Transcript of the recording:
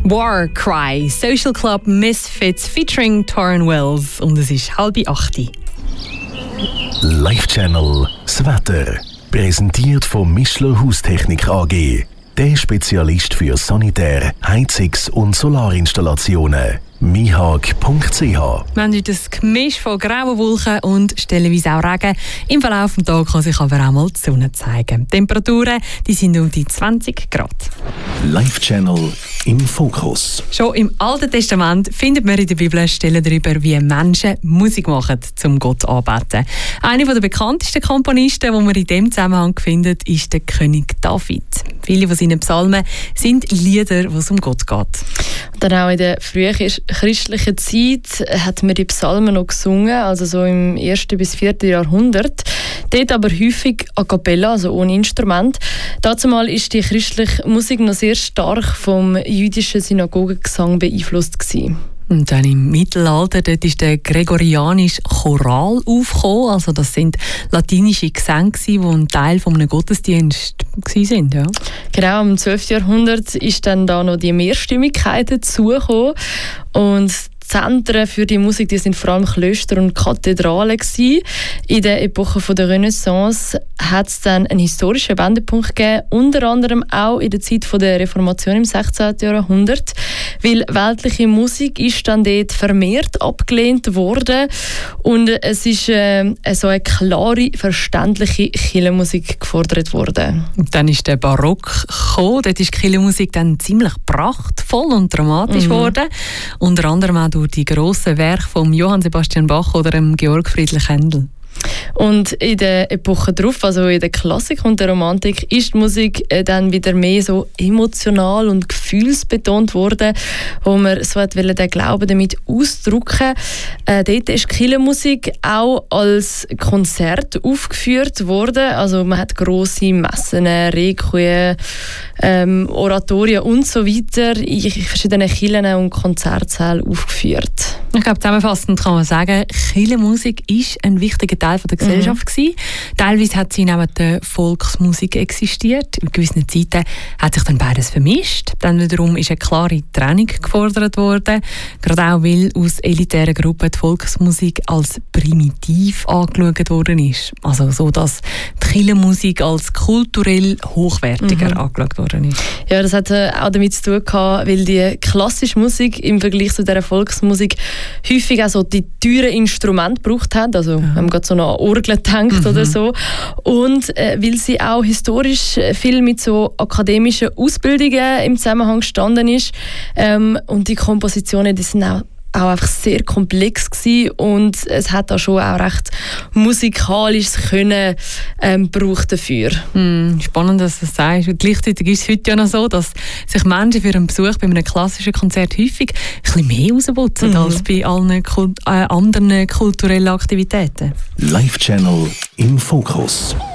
War Cry, Social Club Misfits featuring Torrin Wells. Und es ist 7:30. Live Channel das Wetter. Präsentiert von Mischler Haustechnik AG. Der Spezialist für Sanitär-, Heizungs- und Solarinstallationen. mihag.ch. Wir haben heute ein Gemisch von grauen Wolken und stellenweise auch Regen. Im Verlauf des Tages kann sich aber auch mal die Sonne zeigen. Die Temperaturen die sind um die 20 Grad. Live Channel im Fokus. Schon im Alten Testament findet man in der Bibel Stellen darüber, wie Menschen Musik machen, um Gott anzubeten. Einer der bekanntesten Komponisten, die man in diesem Zusammenhang findet, ist der König David. Viele von seinen Psalmen sind Lieder, wo es um Gott geht. Dann auch in der frühen christlichen Zeit hat man die Psalmen noch gesungen, also so im 1. bis 4. Jahrhundert. Dort aber häufig a cappella, also ohne Instrument. Dazumal ist die christliche Musik noch sehr stark vom jüdischen Synagogengesang beeinflusst gewesen. Und dann im Mittelalter dort ist der gregorianische Choral aufgekommen. Also das sind latinische Gesänge, die ein Teil von einem Gottesdienst waren. Ja. Genau, im 12. Jahrhundert ist dann da noch die Mehrstimmigkeit dazugekommen. Und Zentren für die Musik, die sind vor allem Klöster und Kathedralen gewesen. In der Epoche der Renaissance hat es dann einen historischen Wendepunkt gegeben, unter anderem auch in der Zeit der Reformation im 16. Jahrhundert, weil weltliche Musik ist dann dort vermehrt abgelehnt worden und es ist so eine klare, verständliche Kirchenmusik gefordert worden. Und dann ist der Barock gekommen. Dort ist die Kirchenmusik dann ziemlich prachtvoll und dramatisch geworden. Unter anderem auch durch die grossen Werke von Johann Sebastian Bach oder Georg Friedrich Händel. Und in der Epoche darauf, also in der Klassik und der Romantik, ist die Musik dann wieder mehr so emotional und gefühlsbetont worden, wo man so den Glauben damit ausdrücken. Dort ist die Kirchenmusik auch als Konzert aufgeführt worden. Also man hat grosse Messen, Requiem, Oratorien und so weiter in verschiedenen Kirchen und Konzertsälen aufgeführt. Ich glaube, zusammenfassend kann man sagen, Kirchenmusik ist ein wichtiger Teil der Gesellschaft gewesen. Teilweise hat sie neben der Volksmusik existiert. In gewissen Zeiten hat sich dann beides vermischt. Dann wiederum ist eine klare Trennung gefordert worden. Gerade auch, weil aus elitären Gruppen die Volksmusik als primitiv angeschaut worden ist. Also so, dass die Kirchenmusik als kulturell hochwertiger angeschaut worden ist. Ja, das hat auch damit zu tun gehabt, weil die klassische Musik im Vergleich zu der Volksmusik häufig auch so die teuren Instrumente gebraucht hat. Also wenn man gerade so an Orgeln denkt oder so. Und weil sie auch historisch viel mit so akademischen Ausbildungen im Zusammenhang gestanden ist. Und die Kompositionen, die sind auch einfach sehr komplex gewesen und es hat auch schon auch recht musikalisches Können gebraucht dafür. Spannend, dass du das sagst. Und gleichzeitig ist es heute ja noch so, dass sich Menschen für einen Besuch bei einem klassischen Konzert häufig ein bisschen mehr rausputzen als bei allen anderen kulturellen Aktivitäten. Live Channel im Fokus.